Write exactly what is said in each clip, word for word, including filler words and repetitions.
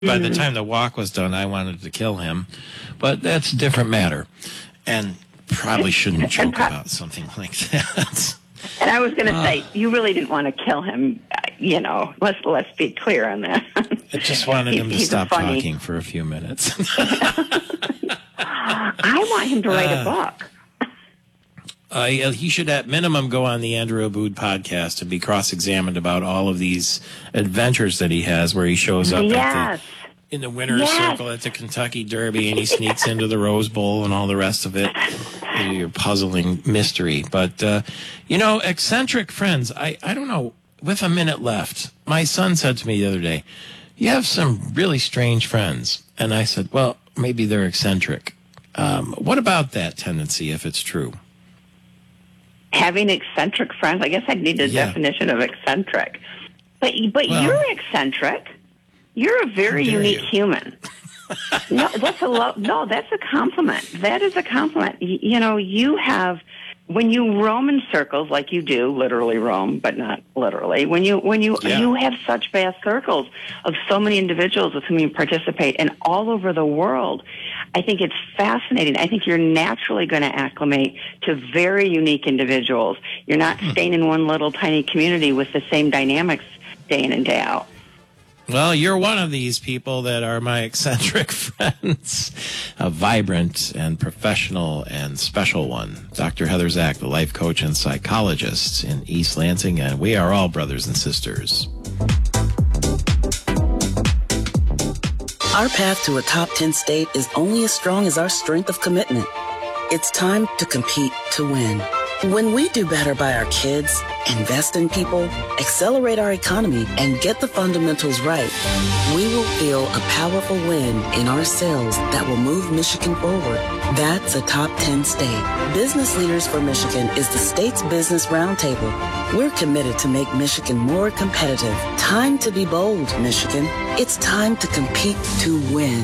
By the time the walk was done, I wanted to kill him. But that's a different matter. And probably shouldn't joke pro- about something like that. And I was going to uh, say, you really didn't want to kill him. You know, let's let's be clear on that. I just wanted him to stop talking for a few minutes. I want him to write uh, a book. Uh, he should, at minimum, go on the Andrew Abood podcast and be cross-examined about all of these adventures that he has, where he shows up yes. at the, in the winner's yes. circle at the Kentucky Derby, and he sneaks into the Rose Bowl and all the rest of it. Your puzzling mystery. But, uh, you know, eccentric friends, I, I don't know, with a minute left, my son said to me the other day, you have some really strange friends. And I said, well, maybe they're eccentric. Um, what about that tendency, if it's true? Having eccentric friends, I guess I'd need a yeah. definition of eccentric. But but well, you're eccentric. You're a very unique you? human. no, that's a lo- no, that's a compliment. That is a compliment. Y- you know, you have, when you roam in circles like you do, literally roam, but not literally. When you when you yeah. you have such vast circles of so many individuals with whom you participate, and all over the world. I think it's fascinating. I think you're naturally going to acclimate to very unique individuals. You're not hmm. staying in one little tiny community with the same dynamics day in and day out. Well, you're one of these people that are my eccentric friends. A vibrant and professional and special one. Doctor Heather Zak, the life coach and psychologist in East Lansing, and we are all brothers and sisters. Our path to a top ten state is only as strong as our strength of commitment. It's time to compete to win. When we do better by our kids, invest in people, accelerate our economy, and get the fundamentals right, we will feel a powerful win in our sales that will move Michigan forward. That's a top ten state. Business Leaders for Michigan is the state's business roundtable. We're committed to make Michigan more competitive. Time to be bold, Michigan. It's time to compete to win.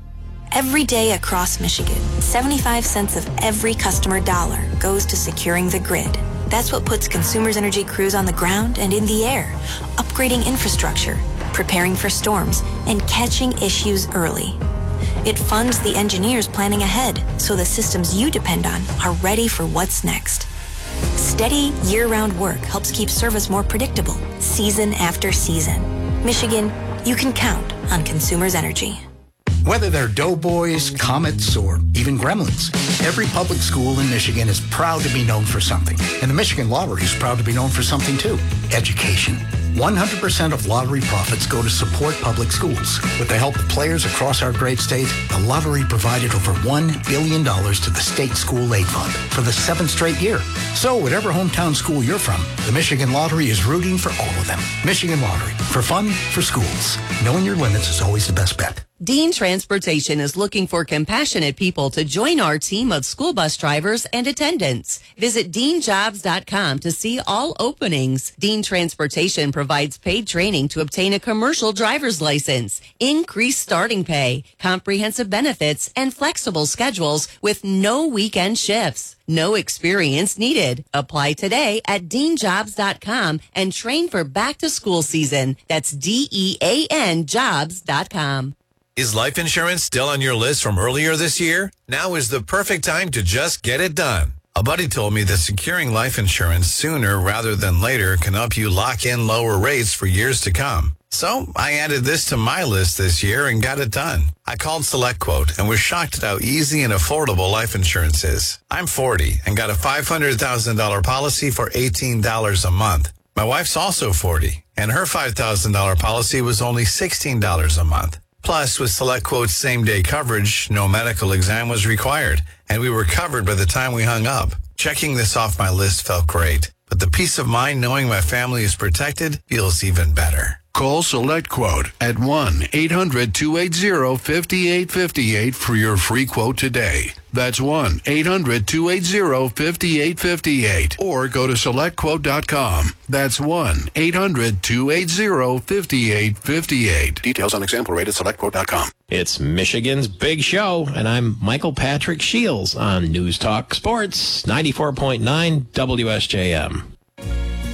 Every day across Michigan, seventy-five cents of every customer dollar goes to securing the grid. That's what puts Consumers Energy crews on the ground and in the air, upgrading infrastructure, preparing for storms, and catching issues early. It funds the engineers planning ahead so the systems you depend on are ready for what's next. Steady, year-round work helps keep service more predictable, season after season. Michigan, you can count on Consumers Energy. Whether they're Doughboys, Comets, or even Gremlins, every public school in Michigan is proud to be known for something. And the Michigan Lottery is proud to be known for something, too. Education. one hundred percent of lottery profits go to support public schools. With the help of players across our great state, the lottery provided over one billion dollars to the State School Aid Fund for the seventh straight year. So whatever hometown school you're from, the Michigan Lottery is rooting for all of them. Michigan Lottery. For fun, for schools. Knowing your limits is always the best bet. Dean Transportation is looking for compassionate people to join our team of school bus drivers and attendants. Visit dean jobs dot com to see all openings. Dean Transportation provides paid training to obtain a commercial driver's license, increased starting pay, comprehensive benefits, and flexible schedules with no weekend shifts. No experience needed. Apply today at dean jobs dot com and train for back to school season. That's D E A N jobs dot com. Is life insurance still on your list from earlier this year? Now is the perfect time to just get it done. A buddy told me that securing life insurance sooner rather than later can help you lock in lower rates for years to come. So I added this to my list this year and got it done. I called SelectQuote and was shocked at how easy and affordable life insurance is. I'm forty and got a five hundred thousand dollars policy for eighteen dollars a month. My wife's also forty, and her five thousand dollars policy was only sixteen dollars a month. Plus, with SelectQuote's same-day coverage, no medical exam was required, and we were covered by the time we hung up. Checking this off my list felt great, but the peace of mind knowing my family is protected feels even better. Call SelectQuote at one eight hundred two eight zero five eight five eight for your free quote today. That's one eight hundred two eight zero five eight five eight. Or go to select quote dot com. That's one eight hundred two eight zero five eight five eight. Details on example rate at select quote dot com. It's Michigan's Big Show, and I'm Michael Patrick Shields on News Talk Sports ninety-four point nine W S J M.